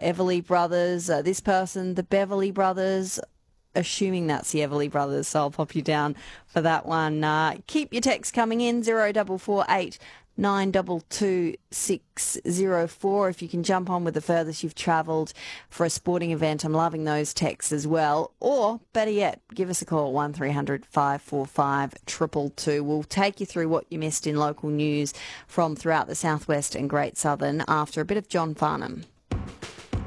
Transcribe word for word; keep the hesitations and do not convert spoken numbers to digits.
Everly Brothers. Uh, this person, the Beverly Brothers. Assuming that's the Everly Brothers, so I'll pop you down for that one. Uh, keep your texts coming in, zero double four eight nine double two six zero four. If you can jump on with the furthest you've travelled for a sporting event, I'm loving those texts as well. Or, better yet, give us a call, one three hundred five four five two two two. We'll take you through what you missed in local news from throughout the southwest and Great Southern after a bit of John Farnham.